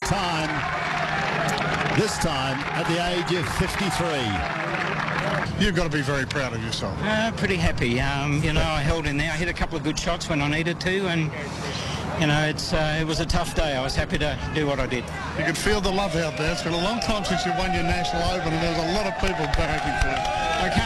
time, this time at the age of 53. You've got to be very proud of yourself. Pretty happy. You know, I held in there. I hit a couple of good shots when I needed to, and you know, it was a tough day. I was happy to do what I did. You could feel the love out there. It's been a long time since you won your National Open, and there's a lot of people barracking for you.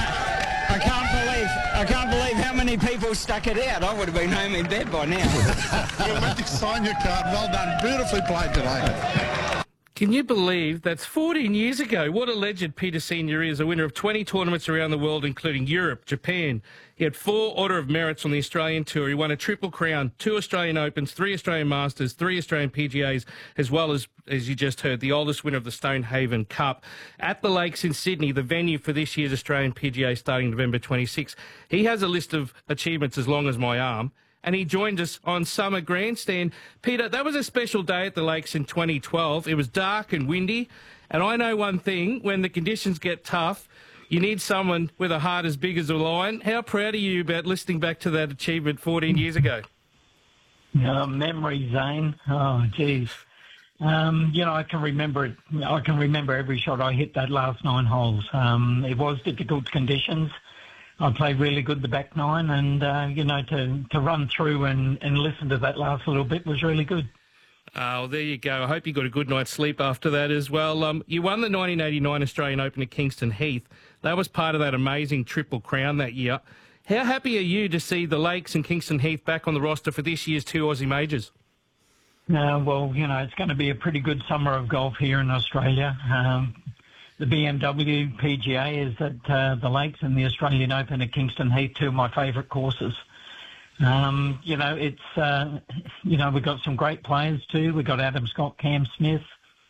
I can't believe how many people stuck it out. I would have been home in bed by now. You're meant to sign your card. Well done. Beautifully played today. Can you believe that's 14 years ago? What a legend Peter Senior is, a winner of 20 tournaments around the world, including Europe, Japan. He had 4 Order of Merits on the Australian Tour. He won a Triple Crown, 2 Australian Opens, 3 Australian Masters, 3 Australian PGAs, as well as you just heard, the oldest winner of the Stonehaven Cup. At the Lakes in Sydney, the venue for this year's Australian PGA starting November 26. He has a list of achievements as long as my arm, and he joined us on Summer Grandstand. Peter, that was a special day at the Lakes in 2012. It was dark and windy, and I know one thing, when the conditions get tough, you need someone with a heart as big as a lion. How proud are you about listening back to that achievement 14 years ago? Memory, Zane. Oh, geez. You know, I can remember it. I can remember every shot I hit that last 9 holes. It was difficult conditions. I played really good the back 9, and, you know, to run through and listen to that last little bit was really good. Oh, there you go. I hope you got a good night's sleep after that as well. You won the 1989 Australian Open at Kingston Heath. That was part of that amazing Triple Crown that year. How happy are you to see the Lakes and Kingston Heath back on the roster for this year's 2 Aussie Majors? Well, you know, it's going to be a pretty good summer of golf here in Australia. The BMW PGA is at the Lakes, and the Australian Open at Kingston Heath, 2 of my favourite courses. You know, it's, you know, we've got some great players too. We've got Adam Scott, Cam Smith,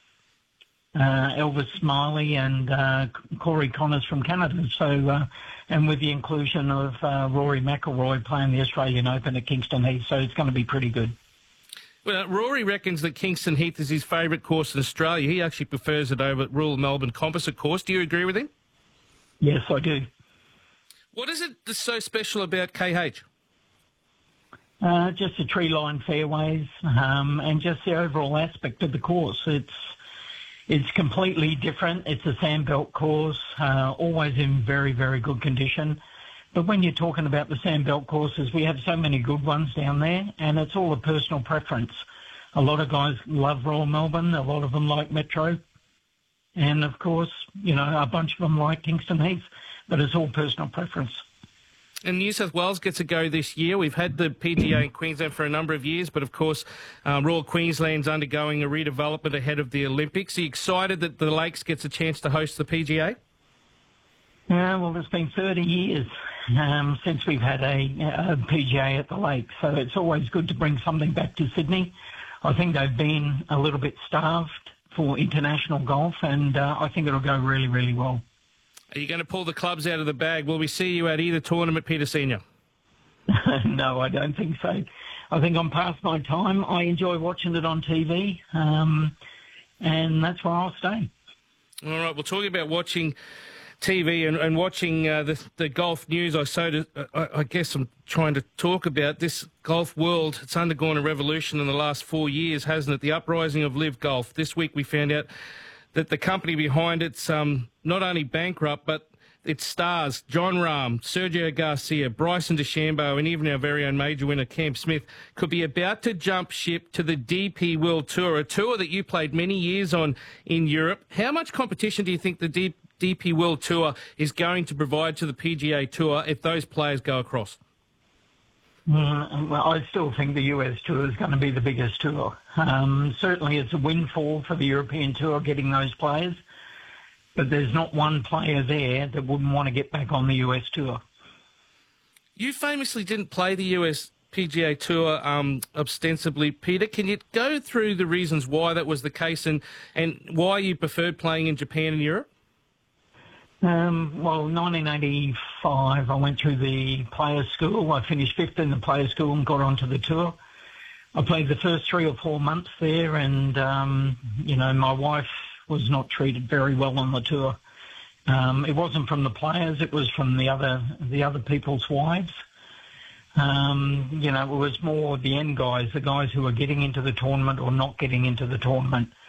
Elvis Smiley, and Corey Connors from Canada. So, and with the inclusion of Rory McIlroy playing the Australian Open at Kingston Heath, so it's going to be pretty good. Well, Rory reckons that Kingston Heath is his favourite course in Australia. He actually prefers it over at Royal Melbourne Composite Course. Do you agree with him? Yes, I do. What is it that's so special about KH? Just the tree-lined fairways, and just the overall aspect of the course. It's completely different. It's a sandbelt course, always in very, very good condition. But when you're talking about the sandbelt courses, we have so many good ones down there, and it's all a personal preference. A lot of guys love Royal Melbourne. A lot of them like Metro. And, of course, you know, a bunch of them like Kingston Heath. But it's all personal preference. And New South Wales gets a go this year. We've had the PGA in Queensland for a number of years, but of course, Royal Queensland's undergoing a redevelopment ahead of the Olympics. Are you excited that the Lakes gets a chance to host the PGA? Yeah, well, it's been 30 years since we've had a PGA at the Lakes, so it's always good to bring something back to Sydney. I think they've been a little bit starved for international golf, and I think it'll go really, really well. Are you going to pull the clubs out of the bag? Will we see you at either tournament, Peter Senior? No, I don't think so. I think I'm past my time. I enjoy watching it on TV, and that's where I'll stay. All right, we'll talk about watching TV and watching the golf news. I guess I'm trying to talk about this golf world. It's undergone a revolution in the last 4 years, hasn't it? The uprising of Live Golf. This week we found out that the company behind it's not only bankrupt, but its stars, John Rahm, Sergio Garcia, Bryson DeChambeau, and even our very own major winner, Cam Smith, could be about to jump ship to the DP World Tour, a tour that you played many years on in Europe. How much competition do you think the DP World Tour is going to provide to the PGA Tour if those players go across? Well, I still think the US Tour is going to be the biggest tour. Certainly it's a windfall for the European Tour getting those players, but there's not one player there that wouldn't want to get back on the US Tour. You famously didn't play the US PGA Tour ostensibly, Peter. Can you go through the reasons why that was the case and why you preferred playing in Japan and Europe? Well, 1985, I went through the players' school. I finished 5th in the players' school and got onto the tour. I played the first 3 or 4 months there, and, you know, my wife was not treated very well on the tour. It wasn't from the players, it was from the other people's wives. You know, it was more the end guys, the guys who were getting into the tournament or not getting into the tournament.